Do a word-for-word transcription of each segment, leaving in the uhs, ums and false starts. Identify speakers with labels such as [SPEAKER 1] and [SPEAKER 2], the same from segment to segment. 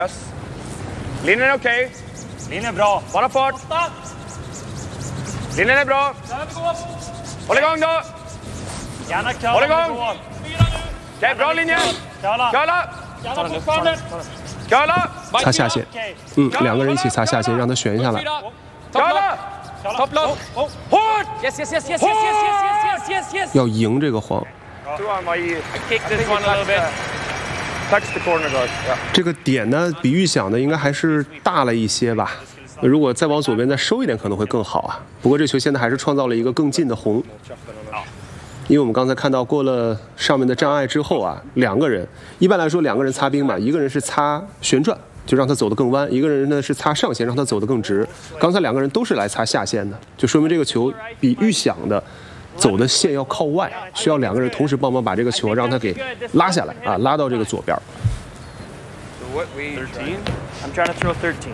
[SPEAKER 1] Yes. Linjen är okej.
[SPEAKER 2] Linjen är bra.
[SPEAKER 1] Bara fart. Linjen är bra. Håll igång då.
[SPEAKER 2] Gärna köra.
[SPEAKER 1] Håll igång. Okej, bra linje.
[SPEAKER 2] Köla.
[SPEAKER 1] Köla.
[SPEAKER 2] Gärna fortfarande.
[SPEAKER 1] Köla.
[SPEAKER 3] 擦下线，嗯，两个人一起擦下线，让他悬下来。
[SPEAKER 1] Köla. Topplock. Hårt.
[SPEAKER 2] Yes, yes, yes, yes, yes, yes, yes, yes, yes.
[SPEAKER 3] 要赢这个黄。
[SPEAKER 1] Jag tror han var i...
[SPEAKER 2] Kick this one a little bit.
[SPEAKER 1] Touch the corner guard. Ja.
[SPEAKER 3] 这个点呢，比预想的应该还是大了一些吧。如果再往左边再收一点，可能会更好啊。不过这球现在还是创造了一个更近的红。因为我们刚才看到过了上面的障碍之后啊，两个人一般来说两个人擦冰嘛，一个人是擦旋转，就让他走得更弯；一个人呢是擦上线，让他走得更直。刚才两个人都是来擦下线的，就说明这个球比预想的走的线要靠外，需要两个人同时帮忙把这个球让他给拉下来啊，拉到这个左边。
[SPEAKER 2] thirteen. I'm trying to throw thirteen.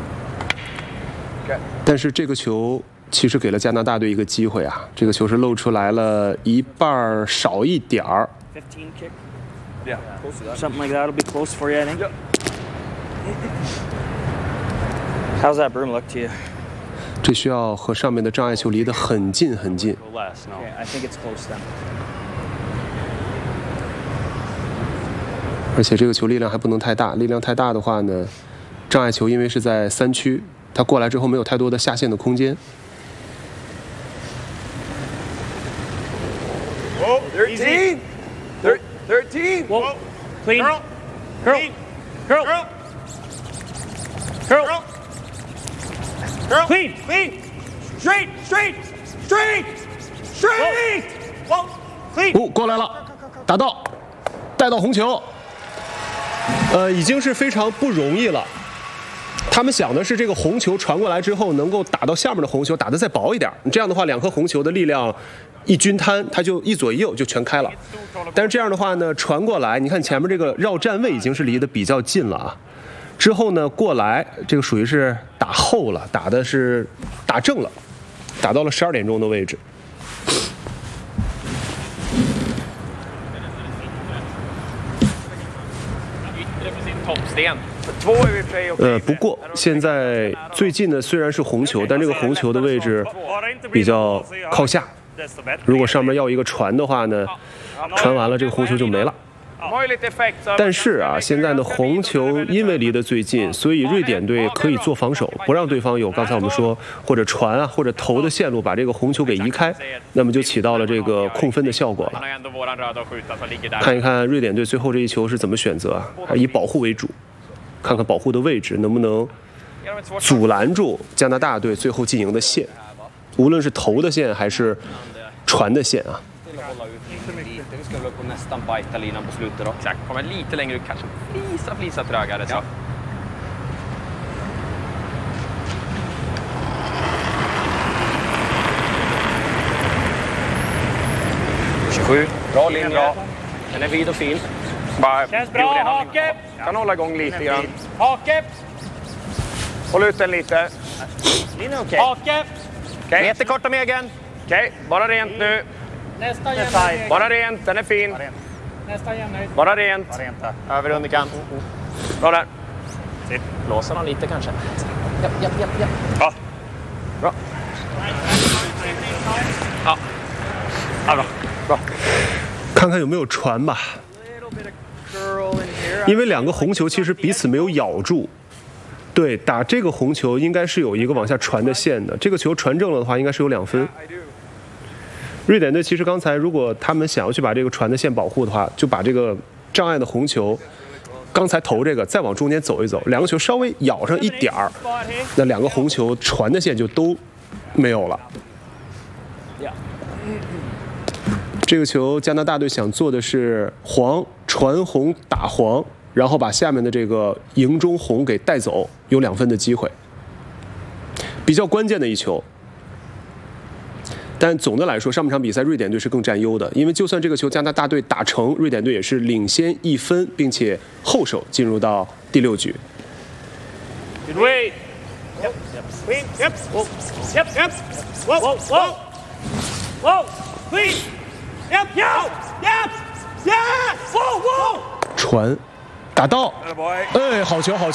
[SPEAKER 3] 但是这个球其实给了加拿大队一个机会啊，这个球是露出来了一半少一点儿。
[SPEAKER 2] fifteen kick.
[SPEAKER 1] Yeah, close to that.
[SPEAKER 2] Something like that'll be close for you, I think. How's that broom look to you?
[SPEAKER 3] 这需要和上面的障碍球离得很近很近。
[SPEAKER 2] Less, no. Okay, I think it's close then.
[SPEAKER 3] 而且这个球力量还不能太大，力量太大的话呢，障碍球因为是在三区，它过来之后没有太多的下线的空间。
[SPEAKER 1] Whoa, thirteen. thirteen.
[SPEAKER 2] Whoa. Clean. Curl. Curl. Curl. Curl. Curl. Clean.
[SPEAKER 1] Clean. Straight, straight, straight, straight.
[SPEAKER 2] Whoa. Clean.
[SPEAKER 3] 哦，过来了，打到，带到红球。呃，已经是非常不容易了。他们想的是这个红球传过来之后，能够打到下面的红球，打得再薄一点。这样的话，两颗红球的力量一均摊，它就一左一右就全开了。但是这样的话呢，传过来，你看前面这个绕站位已经是离得比较近了啊。之后呢，过来这个属于是打后了，打的是打正了，打到了十二点钟的位置。 呃，不过现在最近的虽然是红球，但这个红球的位置比较靠下。如果上面要一个传的话呢，传完了这个红球就没了。但是啊，现在的红球因为离得最近，所以瑞典队可以做防守，不让对方有刚才我们说或者传啊或者投的线路把这个红球给移开，那么就起到了这个控分的效果了。看一看瑞典队最后这一球是怎么选择啊？还以保护为主。 看看保护的位置能不能阻拦住加拿大队最后进营的线，无论是投的线还是传的线啊。
[SPEAKER 1] tjugosju. Bra linje. Den är vid och fin. Bara
[SPEAKER 2] Känns bra, hake!
[SPEAKER 1] Kan hålla igång lite grann.
[SPEAKER 2] Hake!
[SPEAKER 1] Håll ut den lite.
[SPEAKER 2] Linjen okej. Hake!
[SPEAKER 1] Okej. Meter kort om egen. Okej, bara rent nu.
[SPEAKER 2] Nästa jämnhöjd.
[SPEAKER 1] Bara rent, den är fin.
[SPEAKER 2] Nästa jämnhöjd.
[SPEAKER 1] Bara rent.
[SPEAKER 2] Över underkant.
[SPEAKER 1] Bra där.
[SPEAKER 2] Blåser han lite kanske? Japp, japp, japp, japp.
[SPEAKER 1] Ja. Bra. Ja. Ja, bra. Bra.
[SPEAKER 3] 看看有没有传吧。 因为两个红球其实彼此没有咬住，对，打这个红球应该是有一个往下传的线的。这个球传正了的话，应该是有两分。瑞典队其实刚才如果他们想要去把这个传的线保护的话，就把这个障碍的红球，刚才投这个再往中间走一走，两个球稍微咬上一点儿，那两个红球传的线就都没有了。 这个球，加拿大队想做的是黄传红打黄，然后把下面的这个营中红给带走，有两分的机会，比较关键的一球。但总的来说，上半场比赛瑞典队是更占优的，因为就算这个球加拿大队打成，瑞典队也是领先一分，并且后手进入到第六局。
[SPEAKER 2] Good way. Yep. Clean. Yep. Yep. Yep. Whoa. Whoa. Whoa. Whoa. Clean. Yep. Yep. Yep. Yes. Whoa. Whoa.
[SPEAKER 3] 传，打到，哎，好球，好球。